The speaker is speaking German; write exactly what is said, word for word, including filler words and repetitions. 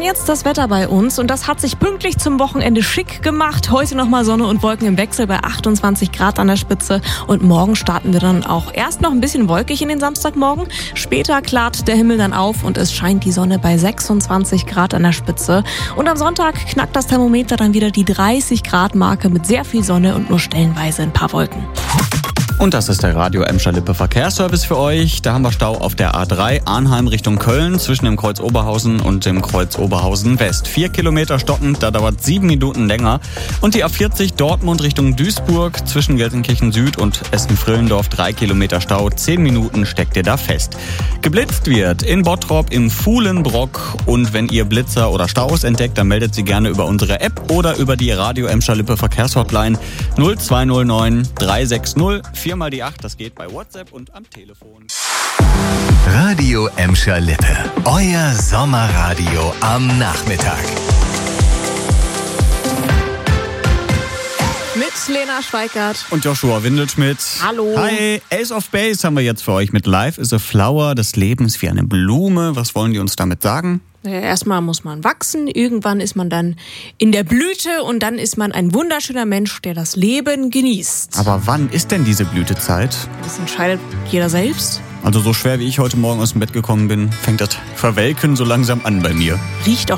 jetzt das Wetter bei uns und das hat sich pünktlich zum Wochenende schick gemacht. Heute nochmal Sonne und Wolken im Wechsel bei achtundzwanzig Grad an der Spitze und morgen starten wir dann auch erst noch ein bisschen wolkig in den Samstagmorgen. Später klart der Himmel dann auf und es scheint die Sonne bei sechsundzwanzig Grad an der Spitze. Und am Sonntag knackt das Thermometer dann wieder die dreißig Grad Marke mit sehr viel Sonne und nur stellenweise ein paar Wolken. Und das ist der Radio Emscher-Lippe Verkehrsservice für euch. Da haben wir Stau auf der A drei Arnheim Richtung Köln zwischen dem Kreuz Oberhausen und dem Kreuz Oberhausen West. Vier Kilometer stockend, da dauert sieben Minuten länger. Und die A vierzig Dortmund Richtung Duisburg zwischen Gelsenkirchen Süd und Essen-Frillendorf drei Kilometer Stau. Zehn Minuten steckt ihr da fest. Geblitzt wird in Bottrop im Fuhlenbrock. Und wenn ihr Blitzer oder Staus entdeckt, dann meldet sie gerne über unsere App oder über die Radio Emscher-Lippe Verkehrshotline null zwei null neun drei sechs null vier mal die acht, das geht bei WhatsApp und am Telefon. Radio Emscher-Lippe, euer Sommerradio am Nachmittag. Mit Lena Schweikart. Und Joshua Windelschmidt. Hallo. Hi, Ace of Base haben wir jetzt für euch mit Life is a Flower, das Leben ist wie eine Blume. Was wollen die uns damit sagen? Erstmal muss man wachsen, irgendwann ist man dann in der Blüte und dann ist man ein wunderschöner Mensch, der das Leben genießt. Aber wann ist denn diese Blütezeit? Das entscheidet jeder selbst. Also so schwer wie ich heute Morgen aus dem Bett gekommen bin, fängt das Verwelken so langsam an bei mir. Riecht auch